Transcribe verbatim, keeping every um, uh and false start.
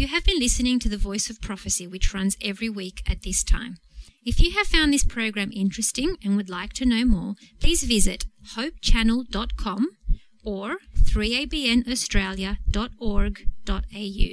You have been listening to The Voice of Prophecy, which runs every week at this time. If you have found this program interesting and would like to know more, please visit hope channel dot com or three a b n australia dot org dot a u.